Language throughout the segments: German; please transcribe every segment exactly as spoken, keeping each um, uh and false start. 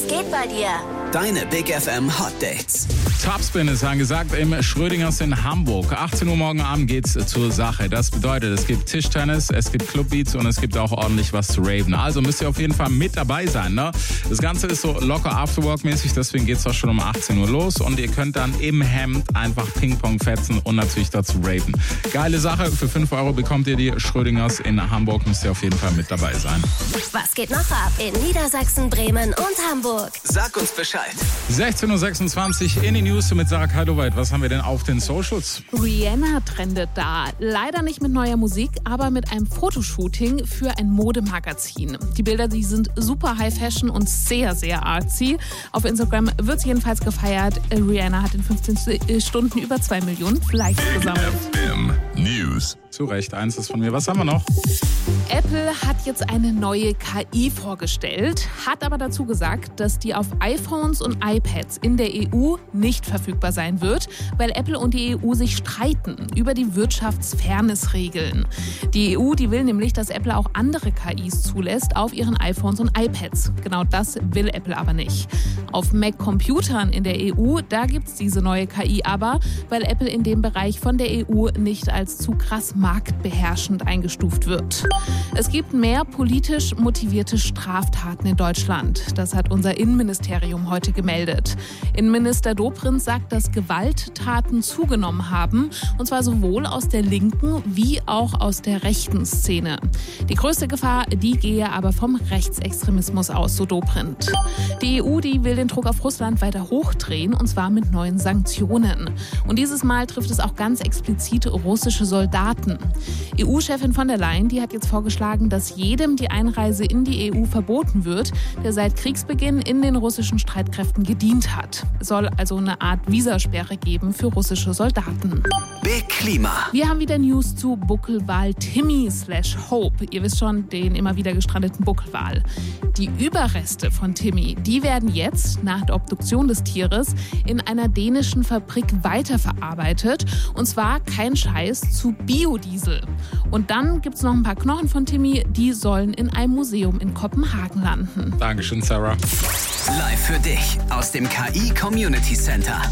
Was geht bei dir? Deine Big F M Hot Dates. Topspin ist angesagt im Schrödingers in Hamburg. achtzehn Uhr morgen Abend geht's zur Sache. Das bedeutet, es gibt Tischtennis, es gibt Clubbeats und es gibt auch ordentlich was zu raven. Also müsst ihr auf jeden Fall mit dabei sein, ne? Das Ganze ist so locker Afterwork-mäßig, deswegen geht's auch schon um achtzehn Uhr los und ihr könnt dann im Hemd einfach Ping-Pong fetzen und natürlich dazu raven. Geile Sache, für fünf Euro bekommt ihr die Schrödingers in Hamburg, müsst ihr auf jeden Fall mit dabei sein. Was geht noch ab in Niedersachsen, Bremen und Hamburg? Sag uns Bescheid. sechzehn Uhr sechsundzwanzig in die News mit Sarah Kaldoweit. Was haben wir denn auf den Socials? Rihanna trendet da. Leider nicht mit neuer Musik, aber mit einem Fotoshooting für ein Modemagazin. Die Bilder, die sind super High Fashion und sehr, sehr artsy. Auf Instagram wird es jedenfalls gefeiert. Rihanna hat in fünfzehn Stunden über zwei Millionen Likes gesammelt. F M News. Zu Recht, eins ist von mir. Was haben wir noch? Apple hat jetzt eine neue K I vorgestellt, hat aber dazu gesagt, dass die auf iPhones und iPads in der E U nicht verfügbar sein wird, weil Apple und die E U sich streiten über die Wirtschaftsfairness-Regeln. Die E U, die will nämlich, dass Apple auch andere K Is zulässt auf ihren iPhones und iPads. Genau das will Apple aber nicht. Auf Mac-Computern in der E U, da gibt es diese neue K I aber, weil Apple in dem Bereich von der E U nicht als zu krass marktbeherrschend eingestuft wird. Es gibt mehr politisch motivierte Straftaten in Deutschland. Das hat unser Innenministerium heute gemeldet. Innenminister Dobrindt sagt, dass Gewalttaten zugenommen haben, und zwar sowohl aus der linken wie auch aus der rechten Szene. Die größte Gefahr, die gehe aber vom Rechtsextremismus aus, so Dobrindt. Die E U, die will den Druck auf Russland weiter hochdrehen, und zwar mit neuen Sanktionen. Und dieses Mal trifft es auch ganz explizit russische Soldaten. E U-Chefin von der Leyen, die hat jetzt vorgeschlagen, dass jedem die Einreise in die E U verboten wird, der seit Kriegsbeginn in den russischen Streitkräften gedient hat. Es soll also eine Art Visasperre geben für russische Soldaten. Big Klima. Wir haben wieder News zu Buckelwal Timmy slash Hope. Ihr wisst schon, den immer wieder gestrandeten Buckelwal. Die Überreste von Timmy, die werden jetzt nach der Obduktion des Tieres in einer dänischen Fabrik weiterverarbeitet. Und zwar, kein Scheiß, zu Biodiesel. Und dann gibt es noch ein paar Knochen von Timmy, die sollen in einem Museum in Kopenhagen landen. Dankeschön, Sarah. Live für dich aus dem K I Community Center.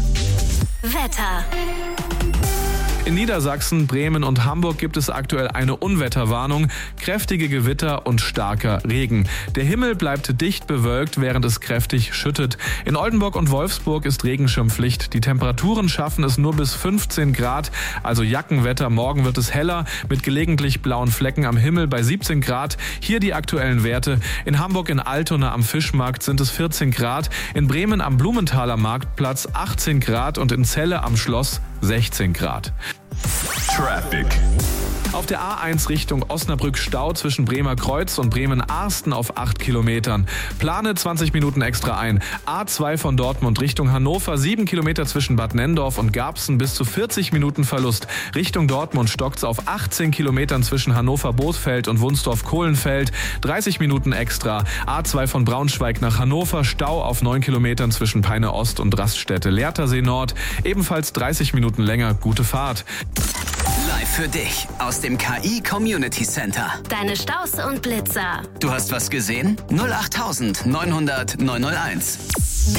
Wetter. In Niedersachsen, Bremen und Hamburg gibt es aktuell eine Unwetterwarnung, kräftige Gewitter und starker Regen. Der Himmel bleibt dicht bewölkt, während es kräftig schüttet. In Oldenburg und Wolfsburg ist Regenschirmpflicht. Die Temperaturen schaffen es nur bis fünfzehn Grad, also Jackenwetter. Morgen wird es heller mit gelegentlich blauen Flecken am Himmel bei siebzehn Grad. Hier die aktuellen Werte. In Hamburg in Altona am Fischmarkt sind es vierzehn Grad, in Bremen am Blumenthaler Marktplatz achtzehn Grad und in Celle am Schloss sechzehn Grad. Traffic. Auf der A eins Richtung Osnabrück Stau zwischen Bremer Kreuz und Bremen-Arsten auf acht Kilometern. Plane zwanzig Minuten extra ein. A zwei von Dortmund Richtung Hannover, sieben Kilometer zwischen Bad Nendorf und Garbsen bis zu vierzig Minuten Verlust. Richtung Dortmund stockt's auf achtzehn Kilometern zwischen Hannover-Bothfeld und Wunsdorf-Kohlenfeld, dreißig Minuten extra. A zwei von Braunschweig nach Hannover, Stau auf neun Kilometern zwischen Peine Ost und Raststätte Lehrtersee Nord, ebenfalls dreißig Minuten länger, gute Fahrt. Live für dich aus dem K I Community Center. Deine Staus und Blitzer. Du hast was gesehen? null acht neun null null neun null eins.